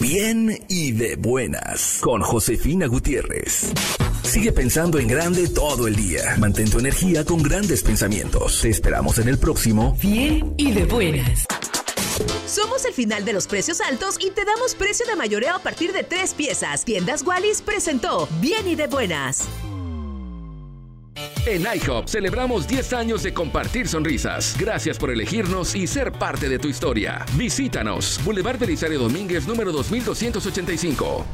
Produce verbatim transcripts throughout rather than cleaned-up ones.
bien y de buenas con Josefina Gutiérrez. Sigue pensando en grande todo el día. Mantén tu energía con grandes pensamientos. Te esperamos en el próximo Bien y de buenas. Somos el final de los precios altos y te damos precio de mayoreo a partir de tres piezas. Tiendas Wallis presentó Bien y de buenas. En IHOP celebramos diez años de compartir sonrisas. Gracias por elegirnos y ser parte de tu historia. Visítanos. Boulevard Belisario Domínguez, número dos mil doscientos ochenta y cinco.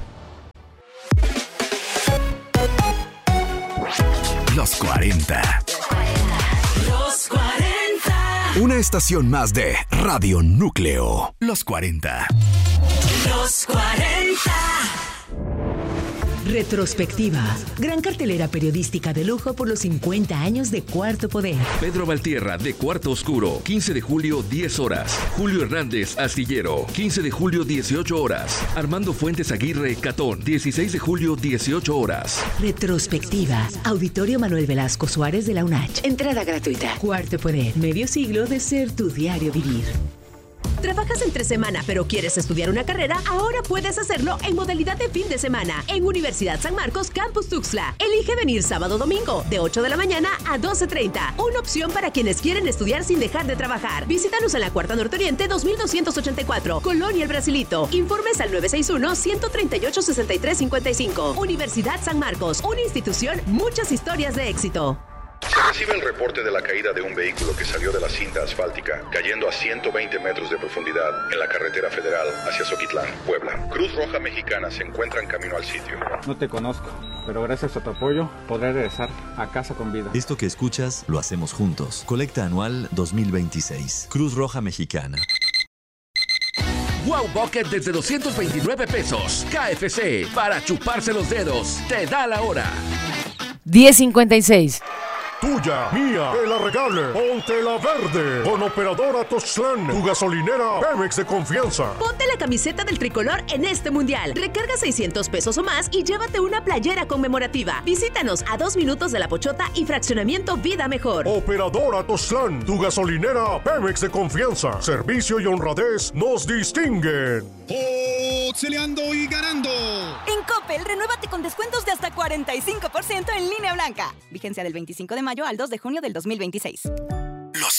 Los cuarenta. Los cuarenta. Una estación más de Radio Núcleo. Los cuarenta. Los cuarenta. Retrospectiva. Gran cartelera periodística de lujo por los cincuenta años de Cuarto Poder. Pedro Valtierra, de Cuarto Oscuro, quince de julio, diez horas. Julio Hernández, Astillero, quince de julio, dieciocho horas. Armando Fuentes Aguirre, Catón, dieciséis de julio, dieciocho horas. Retrospectiva. Auditorio Manuel Velasco Suárez de la UNACH. Entrada gratuita. Cuarto Poder. Medio siglo de ser tu diario vivir. ¿Trabajas entre semana pero quieres estudiar una carrera? Ahora puedes hacerlo en modalidad de fin de semana en Universidad San Marcos Campus Tuxtla. Elige venir sábado o domingo de ocho de la mañana a doce treinta. Una opción para quienes quieren estudiar sin dejar de trabajar. Visítanos en la Cuarta Norte Oriente dos mil doscientos ochenta y cuatro, Colonia El Brasilito. Informes al nueve seis uno, uno tres ocho, seis tres cinco cinco. Universidad San Marcos, una institución, muchas historias de éxito. Se recibe el reporte de la caída de un vehículo que salió de la cinta asfáltica, cayendo a ciento veinte metros de profundidad en la carretera federal hacia Zoquitlán, Puebla. Cruz Roja Mexicana se encuentra en camino al sitio. No te conozco, pero gracias a tu apoyo podré regresar a casa con vida. Esto que escuchas lo hacemos juntos. Colecta anual dos mil veintiséis. Cruz Roja Mexicana. Wow Bucket desde doscientos veintinueve pesos. K F C, para chuparse los dedos. Te da la hora. diez cincuenta y seis. Tuya, mía, que la regale, ponte la verde. Con Operadora Tuxtlan, tu gasolinera Pemex de confianza. Ponte la camiseta del tricolor en este mundial. Recarga seiscientos pesos o más y llévate una playera conmemorativa. Visítanos a dos minutos de La Pochota y Fraccionamiento Vida Mejor. Operadora Tuxtlan, tu gasolinera Pemex de confianza. Servicio y honradez nos distinguen. Boxeleando y ganando. En Coppel, renuévate con descuentos de hasta cuarenta y cinco por ciento en línea blanca. Vigencia del veinticinco de mayo al dos de junio del dos mil veintiséis.